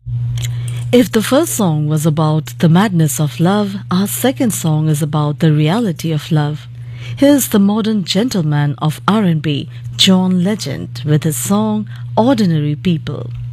If the first song was about the madness of love, our second song is about the reality of love. Here's the modern gentleman of R&B, John Legend, with his song Ordinary People.